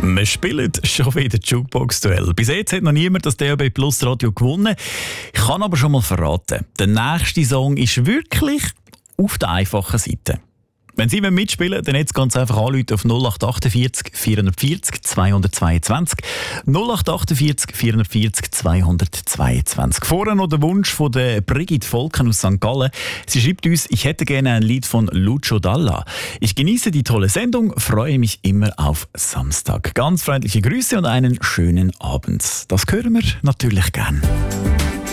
Wir spielen schon wieder Jukebox-Duell. Bis jetzt hat noch niemand das DAB Plus Radio gewonnen. Ich kann aber schon mal verraten, der nächste Song ist wirklich auf der einfachen Seite. Wenn Sie mitspielen wollen, dann jetzt ganz einfach anrufen auf 0848 440 222. 0848 440 222. Vorher noch der Wunsch von der Brigitte Volken aus St. Gallen. Sie schreibt uns, ich hätte gerne ein Lied von Lucio Dalla. Ich genieße die tolle Sendung, freue mich immer auf Samstag. Ganz freundliche Grüße und einen schönen Abend. Das hören wir natürlich gern.